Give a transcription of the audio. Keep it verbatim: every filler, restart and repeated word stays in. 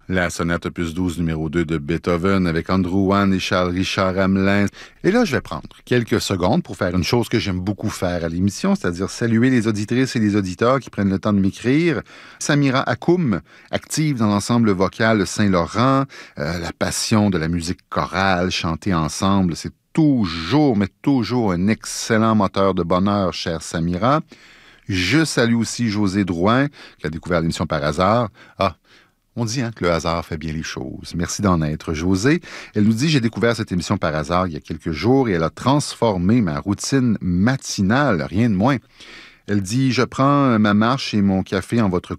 La sonate opus douze numéro deux de Beethoven avec Andrew Wan et Charles-Richard Hamelin. Et là, je vais prendre quelques secondes pour faire une chose que j'aime beaucoup faire à l'émission, c'est-à-dire saluer les auditrices et les auditeurs qui prennent le temps de m'écrire. Samira Akoum, active dans l'ensemble vocal Saint-Laurent, euh, la passion de la musique chorale, chanter ensemble, c'est toujours, mais toujours un excellent moteur de bonheur, chère Samira. Je salue aussi José Drouin, qui a découvert l'émission par hasard. Ah, on dit hein, que le hasard fait bien les choses. Merci d'en être, José. Elle nous dit, j'ai découvert cette émission par hasard il y a quelques jours et elle a transformé ma routine matinale, rien de moins. Elle dit, je prends ma marche et mon café en votre